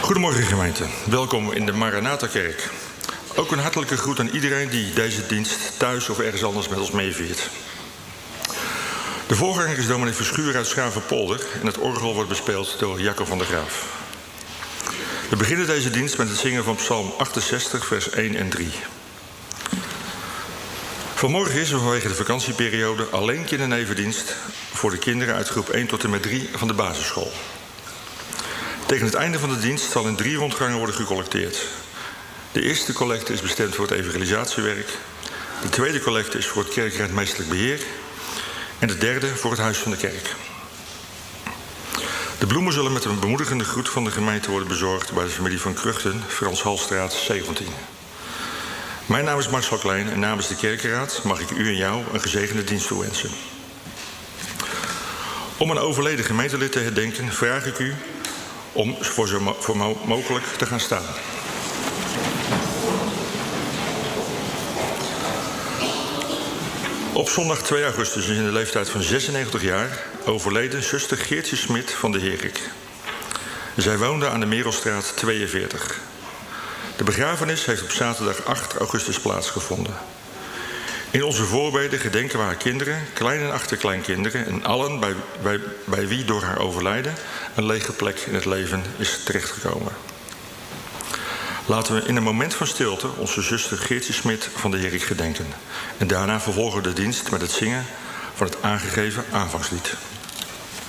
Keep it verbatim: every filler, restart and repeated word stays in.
Goedemorgen gemeente, welkom in de Maranatha-kerk. Ook een hartelijke groet aan iedereen die deze dienst thuis of ergens anders met ons meeviert. De voorganger is dominee Verschuur uit Schavenpolder en het orgel wordt bespeeld door Jacco van der Graaf. We beginnen deze dienst met het zingen van Psalm achtenzestig, vers één en drie. Vanmorgen is er vanwege de vakantieperiode alleen kindernevendienst voor de kinderen uit groep één tot en met drie van de basisschool. Tegen het einde van de dienst zal in drie rondgangen worden gecollecteerd. De eerste collecte is bestemd voor het evangelisatiewerk. De tweede collecte is voor het kerkraad meesterlijk beheer. En de derde voor het huis van de kerk. De bloemen zullen met een bemoedigende groet van de gemeente worden bezorgd bij de familie van Kruchten, Frans Halstraat zeventien. Mijn naam is Marcel Klein en namens de kerkenraad mag ik u en jou een gezegende dienst toewensen. Om een overleden gemeentelid te herdenken vraag ik u om voor zo mo- voor mo- mogelijk te gaan staan. Op zondag twee augustus is in de leeftijd van zesennegentig jaar overleden zuster Geertje Smit van de Herik. Zij woonde aan de Merelstraat tweeënveertig. De begrafenis heeft op zaterdag acht augustus plaatsgevonden. In onze voorbeden gedenken we haar kinderen, klein- en achterkleinkinderen en allen bij, bij, bij wie door haar overlijden een lege plek in het leven is terechtgekomen. Laten we in een moment van stilte onze zuster Geertje Smit van de Herik gedenken. En daarna vervolgen we de dienst met het zingen van het aangegeven aanvangslied.